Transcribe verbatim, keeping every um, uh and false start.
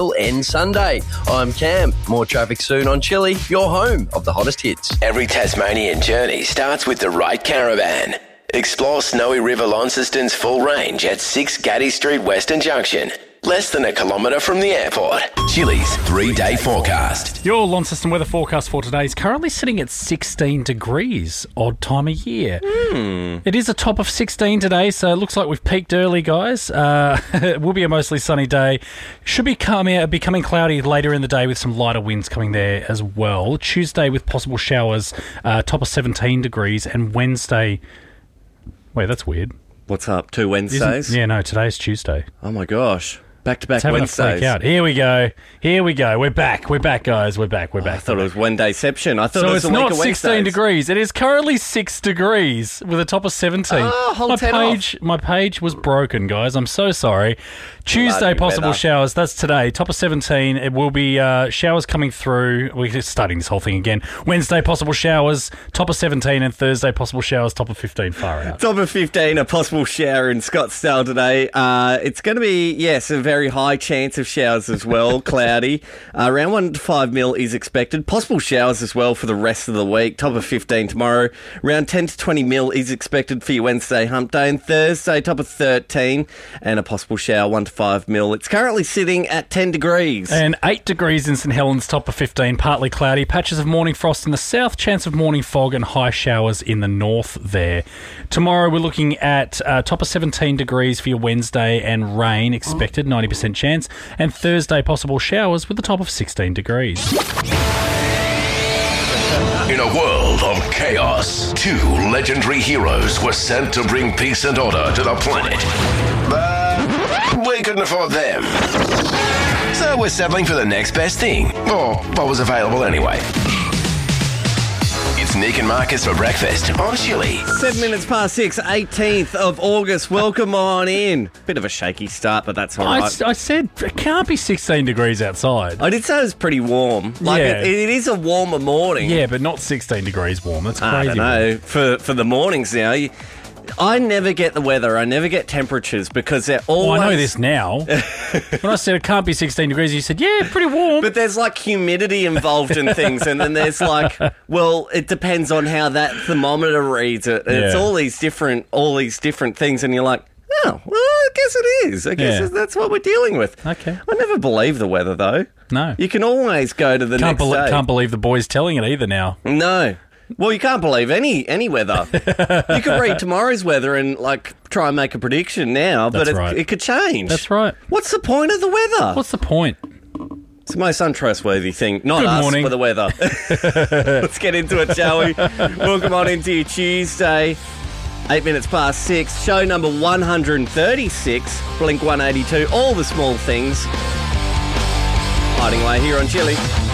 will end Sunday. I'm Cam. More traffic soon on Chili, your home of the hottest hits. Every Tasmanian journey starts with the right caravan. Explore Snowy River Launceston's full range at six Gaddy Street Western Junction. Less than a kilometre from the airport. Chili's three-day forecast. Your Launceston weather forecast for today is currently sitting at sixteen degrees. Odd time of year. Mm. It is a top of sixteen today, so it looks like we've peaked early, guys. Uh, it will be a mostly sunny day. Should be coming, becoming cloudy later in the day with some lighter winds coming there as well. Tuesday with possible showers, uh, top of seventeen degrees, and Wednesday... Wait, that's weird. What's up? Two Wednesdays? Isn't, yeah, no, today's Tuesday. Oh, my gosh. Back-to-back It's having Wednesdays. a freak out. Here we go. Here we go. We're back. We're back, guys. We're back. We're Oh, back. I thought it was one-dayception. I thought So it was it's a week not of sixteen Wednesdays. degrees. It is currently six degrees with a top of seventeen. Oh, hold my ten page, my page was broken, guys. I'm so sorry. Tuesday, Bloody possible weather. showers. That's today. Top of seventeen. It will be uh, showers coming through. We're starting this whole thing again. Wednesday, possible showers. Top of seventeen, and Thursday, possible showers. Top of fifteen. Far out. Top of fifteen, a possible shower in Scottsdale today. Uh, it's going to be, yes, a very high chance of showers as well, cloudy. Uh, around one to five mil is expected. Possible showers as well for the rest of the week. Top of fifteen tomorrow. Around ten to twenty mil is expected for your Wednesday hump day. And Thursday, top of thirteen, and a possible shower, one to five mil. It's currently sitting at ten degrees. And eight degrees in St Helens, top of fifteen, partly cloudy. Patches of morning frost in the south, chance of morning fog and high showers in the north there. Tomorrow we're looking at uh, top of seventeen degrees for your Wednesday and rain expected, ninety percent chance. And Thursday, possible showers with a top of sixteen degrees. In a world of chaos, two legendary heroes were sent to bring peace and order to the planet. But we couldn't afford them. So we're settling for the next best thing, or what was available anyway. It's Nick and Marcus for breakfast on Chili. Seven minutes past six, eighteenth of August. Welcome on in. Bit of a shaky start, but that's all I, right. s- I said it can't be sixteen degrees outside. I did say it was pretty warm. Like Yeah. it, it is a warmer morning. Yeah, but not sixteen degrees warm. That's crazy. I don't know. For for the mornings now, you, I never get the weather. I never get temperatures because they're Well, always. I know this now. When I said it can't be sixteen degrees, you said, yeah, pretty warm. But there's like humidity involved in things, and then there's like, well, it depends on how that thermometer reads it. And It's Yeah. all these different, all these different things, and you're like, oh, well, I guess it is. I guess Yeah. that's what we're dealing with. Okay. I never believe the weather though. No. You can always go to the can't, next bel- day. can't believe the boy's telling it either now. No. Well, you can't believe any any weather. You could read tomorrow's weather and like try and make a prediction now, but That's it, right. it could change. That's right. What's the point of the weather? What's the point? It's the most untrustworthy thing. Not Good us, morning. for the weather. Let's get into it, shall we? Welcome on into your Tuesday. Eight minutes past six. Show number one hundred thirty-six. Blink one eighty-two. All the small things. Hiding away here on Chili.